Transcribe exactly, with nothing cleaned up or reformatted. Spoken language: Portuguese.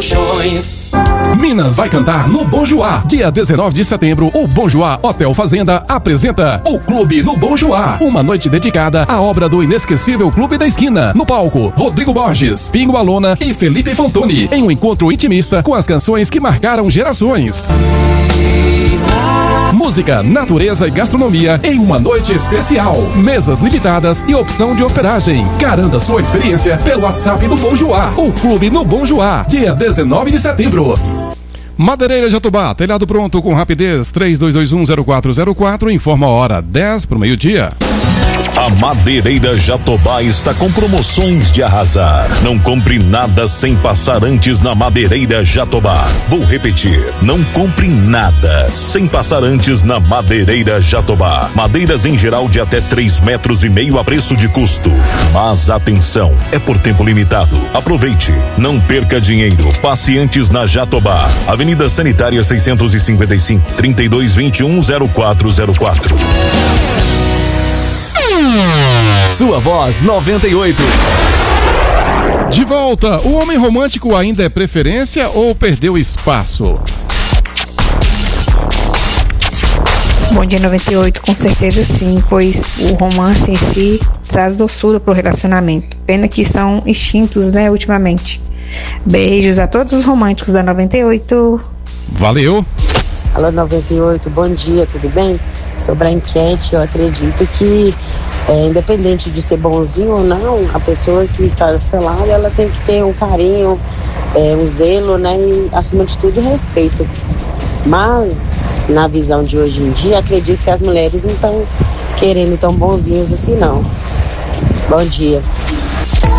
Colchões. Minas vai cantar no Bom Joá. Dia dezenove de setembro, o Bom Joá Hotel Fazenda apresenta o Clube no Bom Joá. Uma noite dedicada à obra do inesquecível Clube da Esquina. No palco, Rodrigo Borges, Pingo Alona e Felipe Fontoni. Em um encontro intimista com as canções que marcaram gerações. Música, natureza e gastronomia em uma noite especial. Mesas limitadas e opção de hospedagem. Garanta sua experiência pelo WhatsApp do Bom Joá. O Clube no Bom Joá. Dia dezenove de setembro. Madeireira Jatobá, telhado pronto com rapidez. Três dois dois um zero quatro zero quatro, informa a hora, dez para o meio-dia. A Madeireira Jatobá está com promoções de arrasar. Não compre nada sem passar antes na Madeireira Jatobá. Vou repetir, não compre nada sem passar antes na Madeireira Jatobá. Madeiras em geral de até três metros e meio a preço de custo. Mas atenção, é por tempo limitado. Aproveite, não perca dinheiro. Passe antes na Jatobá. Avenida Sanitária seiscentos e cinquenta e cinco, trinta e dois vinte e um, zero quatro zero quatro. Sua voz noventa e oito. De volta, o homem romântico ainda é preferência ou perdeu espaço? Bom dia noventa e oito, com certeza sim, pois o romance em si traz doçura pro relacionamento. Pena que são extintos, né, ultimamente. Beijos a todos os românticos da noventa e oito. Valeu. Alô noventa e oito, bom dia, tudo bem? Sobre a enquete, eu acredito que é, independente de ser bonzinho ou não, a pessoa que está do seu lado, ela tem que ter um carinho, é, um zelo, né? E acima de tudo, respeito. Mas, na visão de hoje em dia, acredito que as mulheres não estão querendo tão bonzinhos assim, não. Bom dia.